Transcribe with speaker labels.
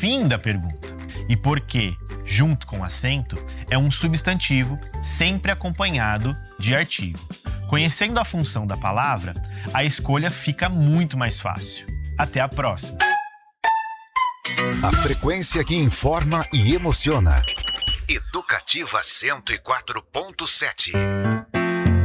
Speaker 1: fim da pergunta. E porque, junto com acento, é um substantivo sempre acompanhado de artigo. Conhecendo a função da palavra, a escolha fica muito mais fácil. Até a próxima!
Speaker 2: A frequência que informa e emociona. Educativa 104.7.